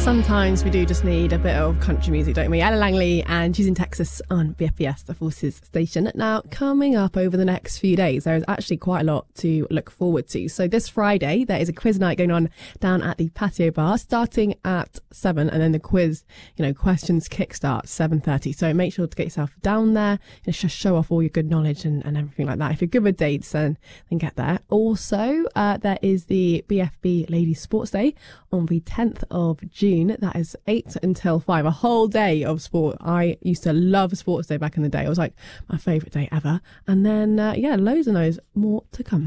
Sometimes we do just need a bit of country music, don't we? Ella Langley and She's in Texas on BFBS, the Forces station. Now, coming up over the next few days, there is actually quite a lot to look forward to. So this Friday, there is a quiz night going on down at the Patio Bar, starting at 7, and then the quiz, questions kickstart 7:30. So make sure to get yourself down there and just show off all your good knowledge and everything like that. If you're good with dates, then get there. Also, there is the BFB Ladies Sports Day on the 10th of June. That is 8 until 5, a whole day of sport. I used to love Sports Day back in the day. It was like my favourite day ever. And then, loads and loads more to come.